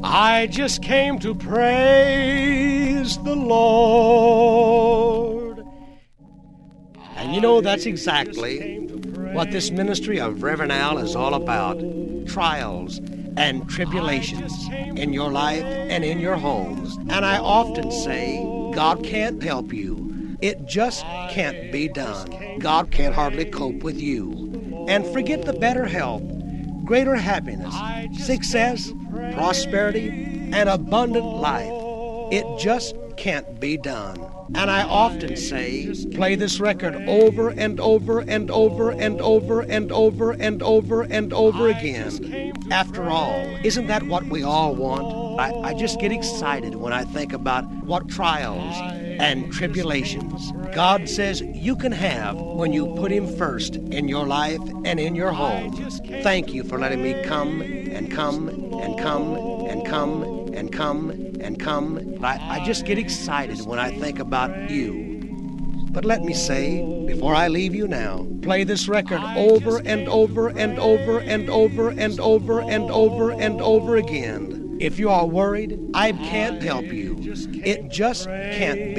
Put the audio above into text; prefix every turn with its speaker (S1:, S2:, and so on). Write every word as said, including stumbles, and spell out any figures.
S1: I just came to praise the Lord. And you know, that's exactly what this ministry of Reverend Al is all about. Trials and tribulations in your life and in your homes. And I often say, God can't help you. It just can't be done. God can't hardly cope with you. And forget the better health, greater happiness, success, prosperity, and abundant life. It just can't be done. And I often say, play this record over and over and over and over and over and over and over again. After all, isn't that what we all want? I, I just get excited when I think about what trials and tribulations God says you can have when you put Him first in your life and in your home. Thank you for letting me come and come and come and come and come and come. I, I just get excited when I think about you. But let me say, before I leave you now, play this record over and over and over and over and over and over and over again. If you are worried, I can't help you. It just can't be.